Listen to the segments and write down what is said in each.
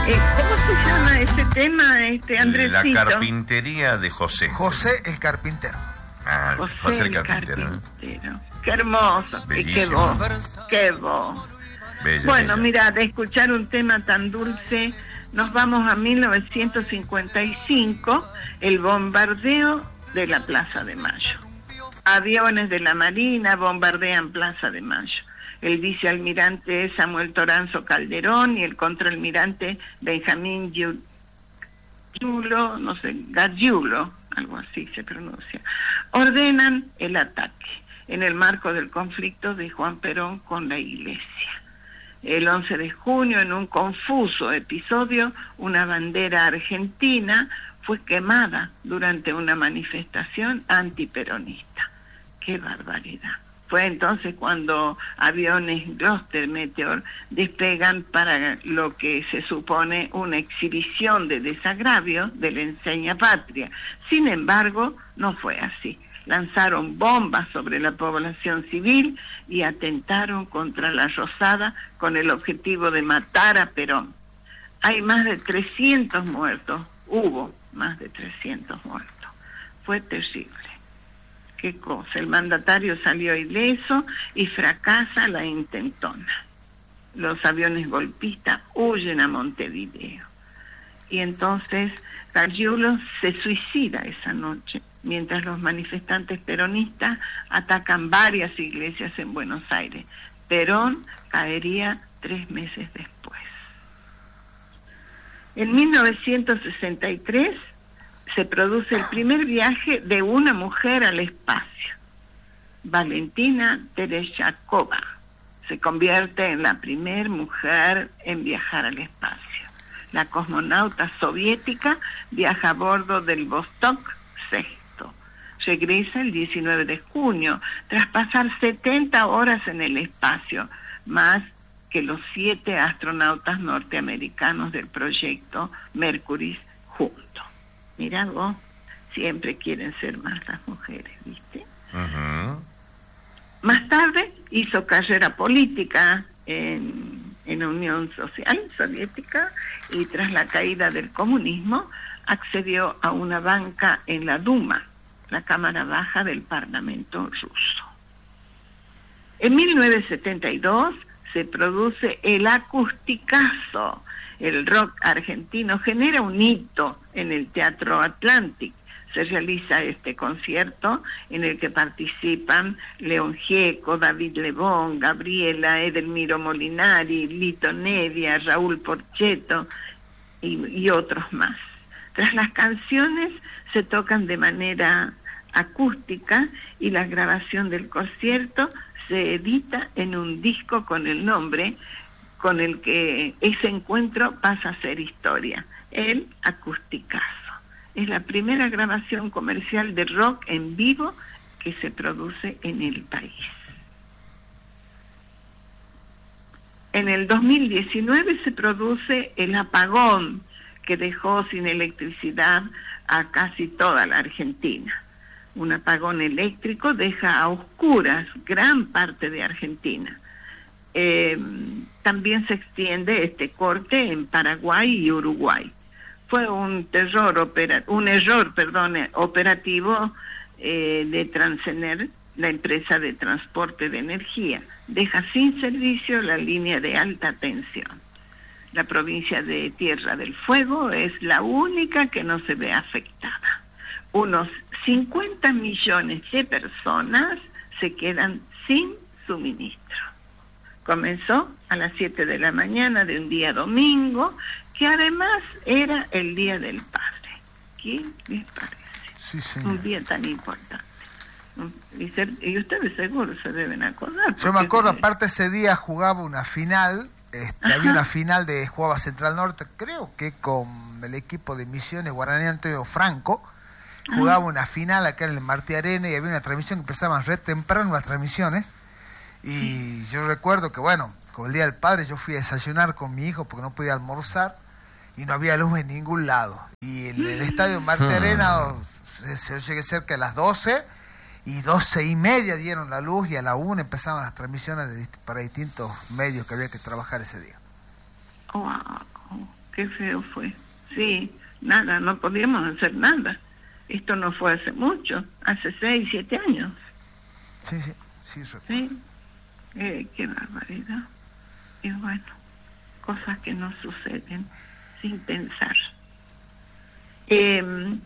¿Cómo se llama ese tema, Andresito? La carpintería de José. José el carpintero. Ah, José el carpintero. Qué hermoso. Bellísimo. Y qué voz. Bella, Bueno, bella. mira, de escuchar un tema tan dulce, nos vamos a 1955, el bombardeo de la Plaza de Mayo. Aviones de la Marina bombardean Plaza de Mayo. El vicealmirante Samuel Toranzo Calderón y el contraalmirante Benjamín Gargiulo, algo así se pronuncia, ordenan el ataque en el marco del conflicto de Juan Perón con la Iglesia. El 11 de junio, en un confuso episodio, una bandera argentina fue quemada durante una manifestación antiperonista. ¡Qué barbaridad! Fue entonces cuando aviones Gloster Meteor despegan para lo que se supone una exhibición de desagravio de la enseña patria. Sin embargo, no fue así. Lanzaron bombas sobre la población civil y atentaron contra la Rosada con el objetivo de matar a Perón. Hay más de 300 muertos, hubo más de 300 muertos. Fue terrible. Qué cosa, el mandatario salió ileso y fracasa la intentona. Los aviones golpistas huyen a Montevideo. Y entonces Gargiulo se suicida esa noche, mientras los manifestantes peronistas atacan varias iglesias en Buenos Aires. Perón caería 3 meses después. En 1963 se produce el primer viaje de una mujer al espacio. Valentina Tereshkova se convierte en la primera mujer en viajar al espacio. La cosmonauta soviética viaja a bordo del Vostok 6. Regresa el 19 de junio, tras pasar 70 horas en el espacio, más que los 7 astronautas norteamericanos del proyecto Mercury juntos. Mirá vos, siempre quieren ser más las mujeres, ¿viste? Uh-huh. Más tarde hizo carrera política en la Unión Social Soviética y tras la caída del comunismo accedió a una banca en la Duma, la Cámara Baja del Parlamento ruso. En 1972 se produce el acusticazo. El rock argentino genera un hito en el Teatro Atlantic. Se realiza este concierto en el que participan León Gieco, David Lebón, Gabriela, Edelmiro Molinari, Lito Nevia, Raúl Porchetto y otros más. Tras las canciones se tocan de manera acústica y la grabación del concierto se edita en un disco con el nombre con el que ese encuentro pasa a ser historia, el Acusticazo. Es la primera grabación comercial de rock en vivo que se produce en el país. En el 2019 se produce el apagón que dejó sin electricidad a casi toda la Argentina. Un apagón eléctrico deja a oscuras gran parte de Argentina. También se extiende este corte en Paraguay y Uruguay. Fue un error operativo de Transener, la empresa de transporte de energía. Deja sin servicio la línea de alta tensión. La provincia de Tierra del Fuego es la única que no se ve afectada. Unos 50 millones de personas se quedan sin suministro. Comenzó a las 7 de la mañana de un día domingo, que además era el Día del Padre. ¿Qué les parece? Sí, señor. Un día tan importante. Y ustedes seguro se deben acordar. Yo me acuerdo, aparte ese día jugaba una final, había una final jugaba Central Norte, creo que con el equipo de Misiones Guaraní Antonio Franco, jugaba una final acá en el Martí Arena y había una transmisión que empezaban re temprano las transmisiones. Y yo recuerdo que, bueno, con el Día del Padre yo fui a desayunar con mi hijo porque no podía almorzar y no había luz en ningún lado. Y en el estadio Martí Arena yo llegué cerca de las 12 y 12:30 dieron la luz y a la 1 empezaban las transmisiones para distintos medios que había que trabajar ese día. ¡Wow! qué feo fue. Sí, nada, no podíamos hacer nada. Esto no fue hace mucho, hace 6, 7 años. Sí, sí, sí, recuerdo. Sí, qué barbaridad. Y bueno, cosas que no suceden sin pensar. En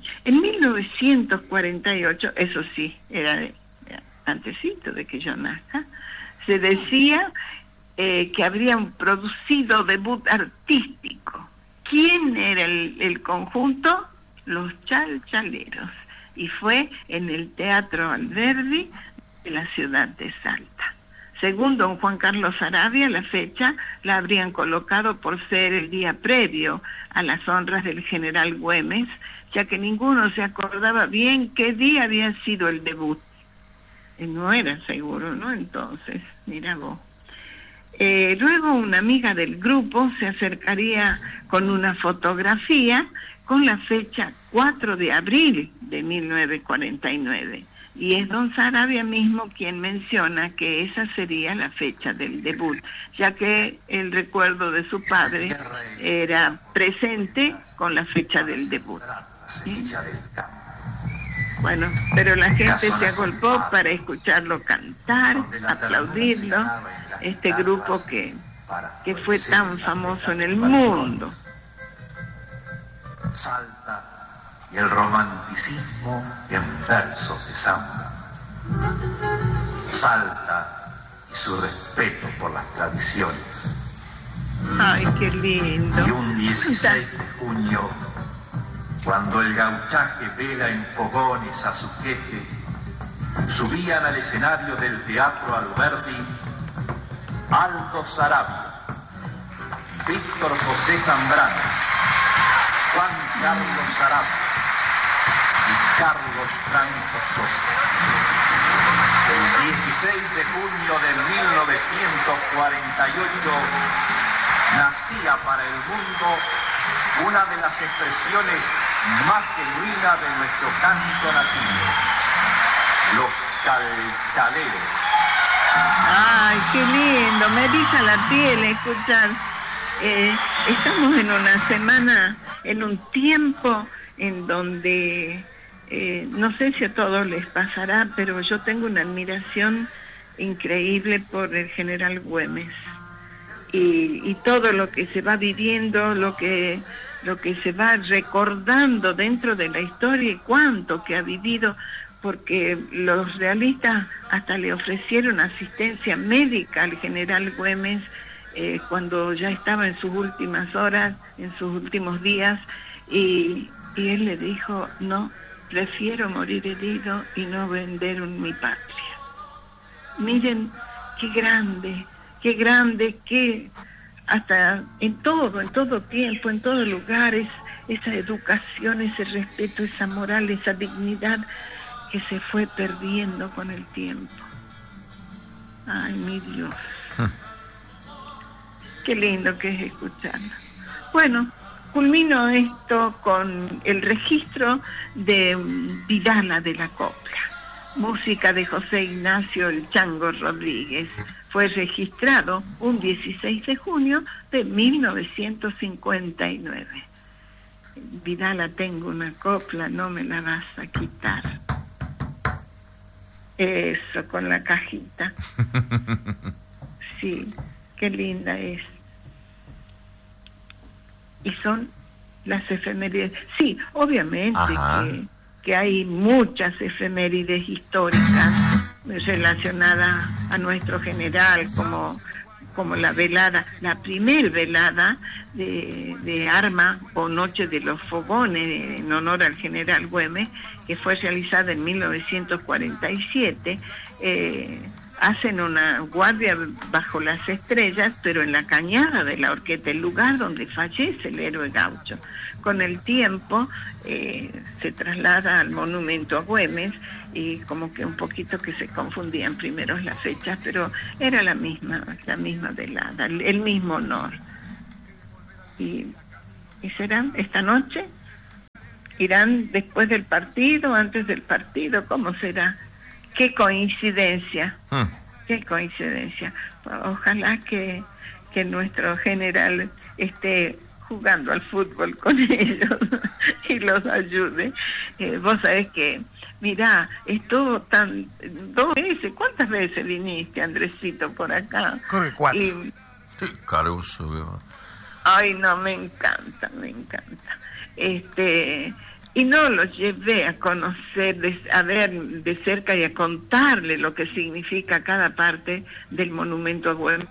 1948, eso sí, era antesito de que yo nazca, se decía que habrían producido debut artístico. ¿Quién era el conjunto? Los Chalchaleros. Y fue en el Teatro Alberdi de la ciudad de Salta. Según don Juan Carlos Sarabia, la fecha la habrían colocado por ser el día previo a las honras del general Güemes, ya que ninguno se acordaba bien qué día había sido el debut. No era seguro, ¿no? Entonces, mira vos. Luego una amiga del grupo se acercaría con una fotografía con la fecha 4 de abril de 1949. Y es don Sarabia mismo quien menciona que esa sería la fecha del debut, ya que el recuerdo de su padre era presente con la fecha del debut. ¿Sí? Bueno, pero la gente se agolpó para escucharlo cantar, aplaudirlo, este grupo que fue tan famoso en el mundo. Salta y el romanticismo en versos de samba. Salta y su respeto por las tradiciones. Ay, qué lindo. Y un 16 de junio, cuando el gauchaje vela en fogones a su jefe, subían al escenario del Teatro Alberdi Aldo Sarabia, Víctor José Zambrano, Juan Carlos Sarabia y Carlos Franco Sosa. El 16 de junio de 1948 nacía para el mundo una de las expresiones más genuinas de nuestro canto nativo, los chalchaleros. Ay, qué lindo, me eriza la piel escuchar. Estamos en una semana, en un tiempo en donde no sé si a todos les pasará, pero yo tengo una admiración increíble por el general Güemes y todo lo que se va viviendo, lo que se va recordando dentro de la historia y cuánto que ha vivido, porque los realistas hasta le ofrecieron asistencia médica al general Güemes cuando ya estaba en sus últimas horas, en sus últimos días, y él le dijo: no, prefiero morir herido y no vender mi patria. Miren qué grande, que hasta en todo tiempo, en todo lugar, esa educación, ese respeto, esa moral, esa dignidad que se fue perdiendo con el tiempo. Ay, mi Dios. Qué lindo que es escucharlo. Bueno, culmino esto con el registro de Vidala de la Copla, música de José Ignacio El Chango Rodríguez. Fue registrado un 16 de junio de 1959. Vidala, tengo una copla, no me la vas a quitar. Eso, con la cajita. Sí, qué linda es. Y son las efemérides. Sí, obviamente que hay muchas efemérides históricas relacionadas a nuestro general, como la velada, la primer velada de arma o Noche de los Fogones en honor al general Güemes, que fue realizada en 1947. Hacen una guardia bajo las estrellas, pero en la cañada de la Horqueta, el lugar donde fallece el héroe gaucho. Con el tiempo se traslada al monumento a Güemes, y como que un poquito que se confundían primero las fechas, pero era la misma velada, el mismo honor. ¿Y serán esta noche? ¿Irán después del partido, antes del partido? ¿Cómo será? Qué coincidencia, qué coincidencia. Ojalá que nuestro general esté jugando al fútbol con ellos y los ayude. Vos sabés que, mirá, estuvo 2 veces, ¿cuántas veces viniste, Andresito, por acá? Creo que 4. Qué caruso, veo. Ay, no, me encanta. Y no los llevé a conocer, a ver de cerca y a contarle lo que significa cada parte del monumento a Güemes.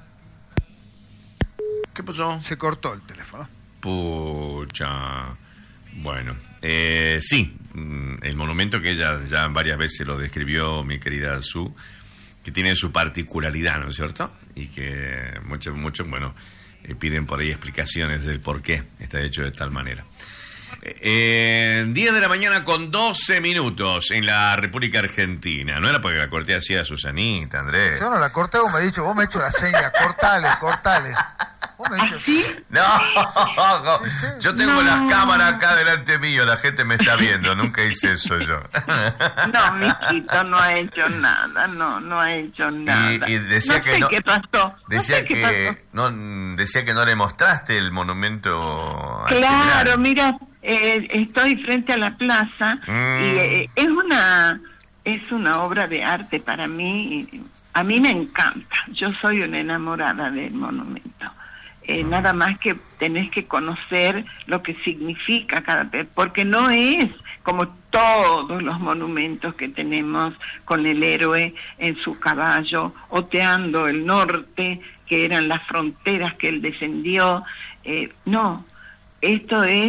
¿Qué pasó? Se cortó el teléfono. Pucha. Bueno, sí, el monumento que ella ya varias veces lo describió, mi querida Su, que tiene su particularidad, ¿no es cierto? Y que muchos, bueno, piden por ahí explicaciones del por qué está hecho de tal manera. 10 de la mañana con 12 minutos en la República Argentina. No era porque la corté así a Susanita, Andrés. Yo no la corté, vos me has dicho, vos me has hecho la seña, cortale. Vos me has dicho, ¿Sí? No, Sí. yo tengo las cámaras acá delante mío, la gente me está viendo, nunca hice eso yo. No, mijito, no ha hecho nada, no ha hecho nada. Y decía no que sé no, qué pasó. decía no sé qué que no, decía que no le mostraste el monumento al Claro, general. mira, estoy frente a la plaza y es una obra de arte para mí. A mí me encanta. Yo soy una enamorada del monumento. Nada más que tenés que conocer lo que significa cada vez, porque no es como todos los monumentos que tenemos con el héroe en su caballo, oteando el norte, que eran las fronteras que él defendió. No, esto es,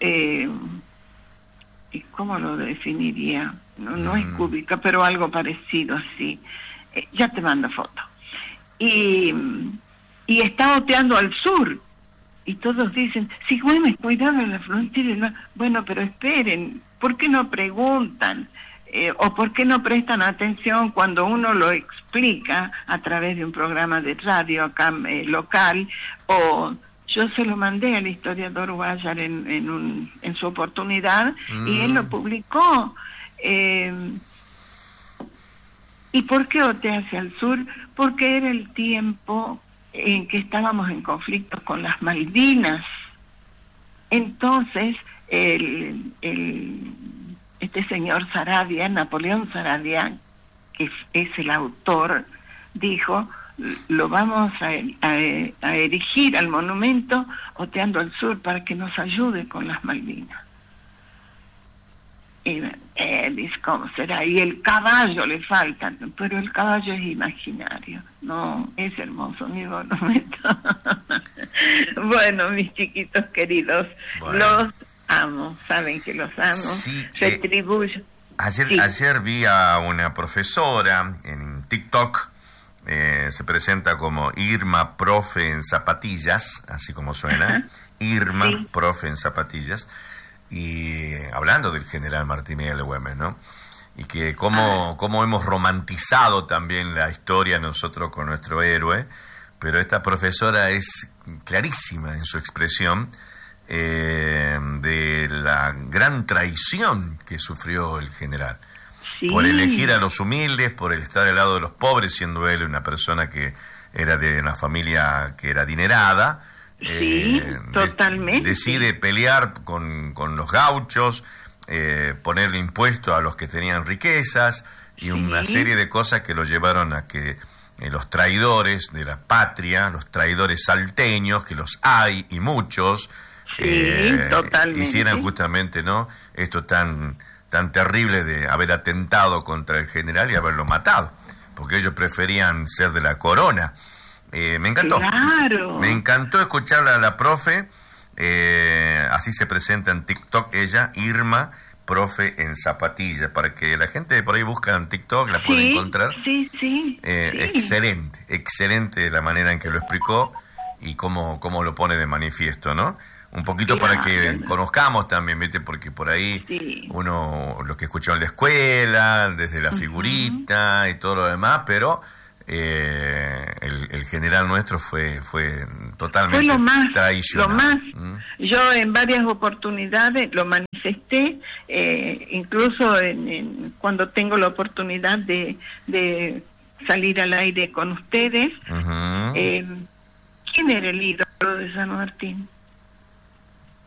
¿cómo lo definiría? No es cúbica, pero algo parecido así. Ya te mando foto. Y está oteando al sur. Y todos dicen, sí, Güemes, cuidado en la frontera. Bueno, pero esperen, ¿por qué no preguntan? ¿O por qué no prestan atención cuando uno lo explica a través de un programa de radio acá local? O yo se lo mandé al historiador Guayar en su oportunidad y él lo publicó. ¿Y por qué otea hacia el sur? Porque era el tiempo en que estábamos en conflicto con las Malvinas. Entonces, este señor Saravia, Napoleón Saravia, que es el autor, dijo, lo vamos a erigir al monumento oteando al sur para que nos ayude con las Malvinas. Y dice, ¿cómo será? Y el caballo le falta, pero el caballo es imaginario. No, es hermoso mi monumento. Bueno, mis chiquitos queridos, los amo, saben que los amo. Sí, Retribuyo. Ayer vi a una profesora en TikTok, se presenta como Irma Profe en Zapatillas, así como suena. Ajá. Irma Profe en Zapatillas. Y hablando del general Martín Miguel de Güemes, ¿no? Y que cómo hemos romantizado también la historia nosotros con nuestro héroe, pero esta profesora es clarísima en su expresión de la gran traición que sufrió el general. Sí. Por elegir a los humildes, por el estar al lado de los pobres, siendo él una persona que era de una familia que era adinerada. Sí, totalmente. Decide pelear con los gauchos, ponerle impuesto a los que tenían riquezas y una serie de cosas que lo llevaron a que los traidores de la patria, los traidores salteños, que los hay y muchos, hicieran justamente, ¿no?, esto tan terrible de haber atentado contra el general y haberlo matado, porque ellos preferían ser de la corona. Me encantó. Claro. Me encantó escucharla a la profe. Así se presenta en TikTok ella, Irma Profe en Zapatillas, para que la gente por ahí busca en TikTok, la puede encontrar. Sí. Excelente la manera en que lo explicó y cómo lo pone de manifiesto, ¿no? Un poquito para que conozcamos también, ¿viste? Porque por ahí uno lo que escuchó en la escuela, desde la figurita y todo lo demás, pero el general nuestro fue totalmente traicionado. Yo en varias oportunidades lo manifesté, incluso cuando tengo la oportunidad de salir al aire con ustedes. ¿Quién era el ídolo de San Martín?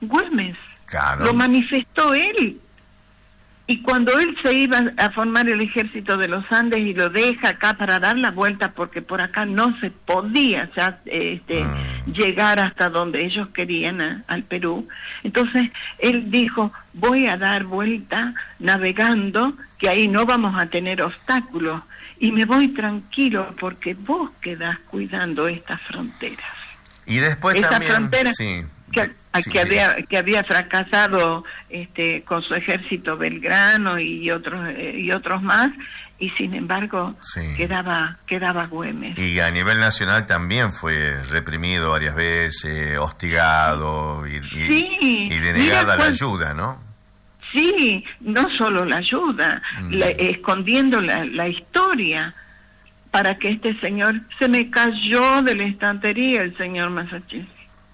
Güemes. Claro. Lo manifestó él. Y cuando él se iba a formar el ejército de los Andes y lo deja acá para dar la vuelta, porque por acá no se podía ya llegar hasta donde ellos querían, al Perú, entonces él dijo, voy a dar vuelta navegando, que ahí no vamos a tener obstáculos, y me voy tranquilo porque vos quedás cuidando estas fronteras. Y después esta también... frontera Sí. Que había fracasado con su ejército Belgrano y otros más, y sin embargo quedaba Güemes. Y a nivel nacional también fue reprimido varias veces, hostigado y denegada la ayuda, ¿no? Sí, no solo la ayuda, escondiendo la historia, para que este señor, se me cayó de la estantería el señor Massachusetts.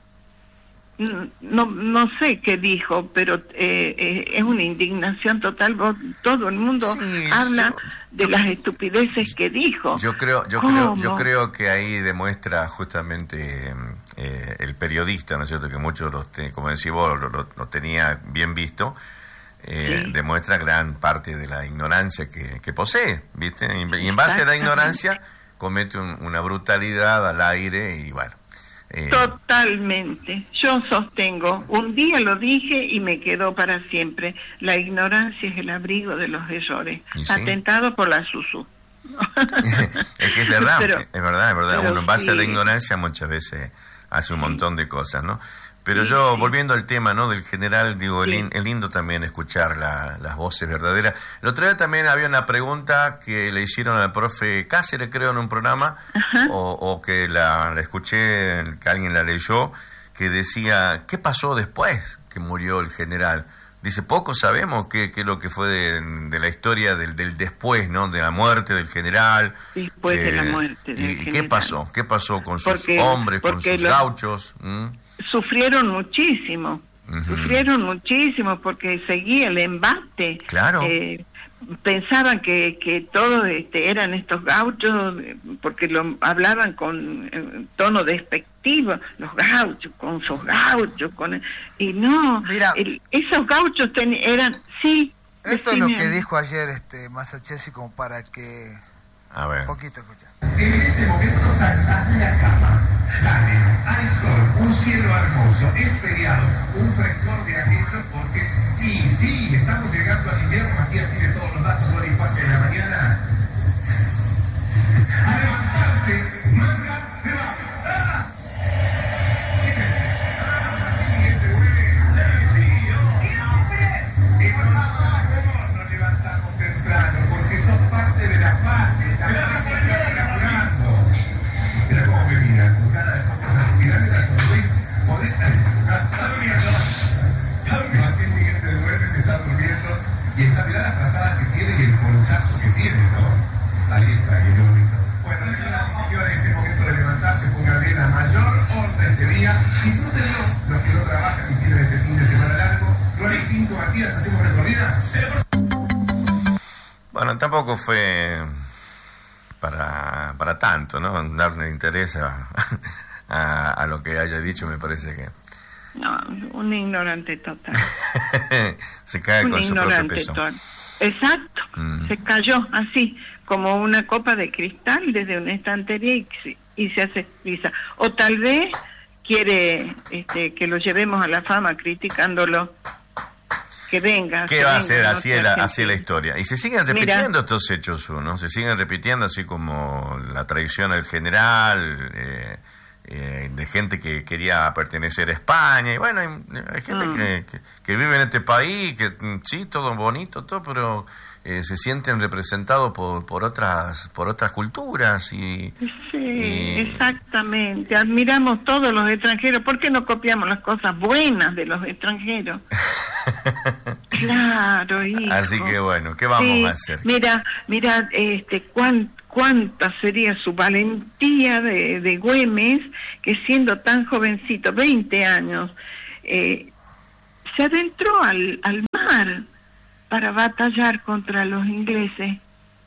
No sé qué dijo, pero es una indignación total. Todo el mundo habla de las estupideces que dijo. Yo creo que ahí demuestra justamente el periodista, ¿no es cierto? Que muchos, como decís vos, lo tenía bien visto. Demuestra gran parte de la ignorancia que posee, ¿viste? Y en base a la ignorancia comete una brutalidad al aire y bueno. Totalmente. Yo sostengo, un día lo dije y me quedó para siempre, la ignorancia es el abrigo de los errores. Atentado por la SUSU. Es que es verdad, pero, es verdad. Uno en base a la ignorancia muchas veces hace un montón de cosas, ¿no? Pero volviendo al tema, ¿no?, del general, digo, es lindo también escuchar las voces verdaderas. El otro día también había una pregunta que le hicieron al profe Cáceres, creo, en un programa, o que la escuché, que alguien la leyó, que decía, ¿qué pasó después que murió el general? Dice, poco sabemos qué es lo que fue de la historia del después, ¿no?, de la muerte del general. Después de la muerte del general. ¿Y qué pasó con sus hombres, con sus gauchos? Sufrieron muchísimo, porque seguía el embate. Claro. Pensaban que todos eran estos gauchos, porque lo hablaban con tono despectivo, los gauchos, con sus gauchos, y no, mira, esos gauchos eran, sí. Esto es lo que dijo ayer Massachusetts, como para que... A ver. Un poquito, escucha. En este momento saltás de la cama. Dale, hay sol, un cielo hermoso, es feriado, un frescor de aquello porque... Y sí, estamos llegando al invierno, Matías tiene todos los datos, 9:15 de la mañana. A levantarse, manga, se va. ¡Ah! Nos levantamos temprano porque sos parte de la paz. Mira cómo me mira, con cara de cosas, tirarle la sonrisa, poder está durmiendo. Martín Miguel de Duerme se está durmiendo y está mirando las trazadas que tiene y el ponchazo que tiene, ¿no? Ahí está, qué bonito. Bueno, señoras y señores, es el momento de levantarse, póngale la mayor orden este día. Disfrútenlo los que no trabajan y tienen este fin de semana largo. 9:05, Matías, hacemos recorrida. Bueno, tampoco fue para tanto, ¿no? Darle interés a lo que haya dicho, me parece que... No, un ignorante total. Se cae con su propio peso. Total. Exacto, se cayó así, como una copa de cristal desde una estantería y se hace pizza. O tal vez quiere que lo llevemos a la fama criticándolo. Que venga. ¿Qué va a hacer? Así es la historia. Y se siguen repitiendo estos hechos, ¿no? Se siguen repitiendo, así como la traición al general, de gente que quería pertenecer a España. Y bueno, hay gente que vive en este país, que sí, todo bonito, todo, pero se sienten representados por otras culturas. Exactamente. Admiramos todos los extranjeros. ¿Por qué no copiamos las cosas buenas de los extranjeros? Claro, hijo. Así que bueno, ¿qué vamos a hacer? Mira, cuánta sería su valentía de Güemes, que siendo tan jovencito, 20 años, se adentró al mar para batallar contra los ingleses.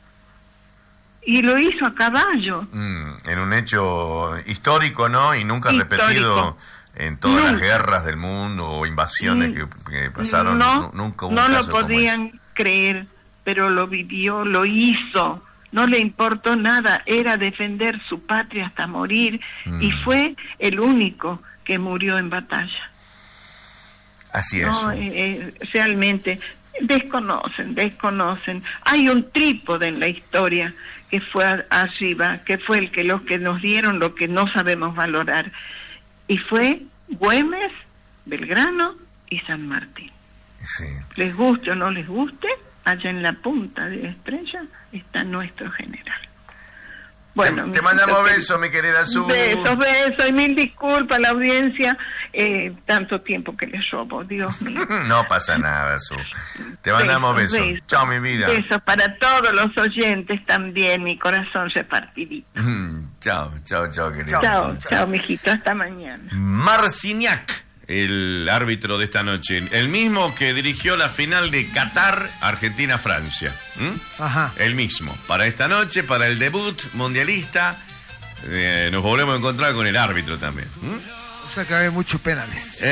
Y lo hizo a caballo. En un hecho histórico, ¿no? Y nunca repetido en todas las guerras del mundo o invasiones que pasaron. Nunca hubo un no caso lo podían creer, pero lo vivió, lo hizo. No le importó nada, era defender su patria hasta morir, y fue el único que murió en batalla. Así es. No, realmente desconocen. Hay un trípode en la historia que fue arriba, que fue los que nos dieron lo que no sabemos valorar, y fue Güemes, Belgrano y San Martín. Sí. Les guste o no les guste, allá en la punta de la estrella está nuestro general. Bueno, te mandamos besos, mi querida Su. Besos, y mil disculpas a la audiencia, tanto tiempo que les robo, Dios mío. No pasa nada, Su. Te mandamos besos. Chao, mi vida. Besos para todos los oyentes también, mi corazón repartidito. Chao, querida. Chao, mijito, hasta mañana. Marciniak, el árbitro de esta noche, el mismo que dirigió la final de Qatar, Argentina-Francia. Ajá. El mismo. Para esta noche, para el debut mundialista, nos volvemos a encontrar con el árbitro también. O sea que hay muchos penales.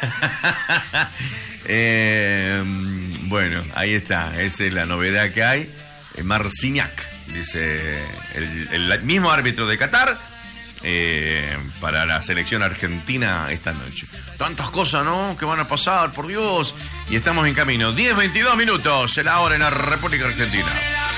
Bueno, ahí está. Esa es la novedad que hay. Marciniak, dice el mismo árbitro de Qatar, para la selección argentina esta noche. Tantas cosas, ¿no?, que van a pasar, por Dios. Y estamos en camino. 10:22 minutos, la hora en la República Argentina.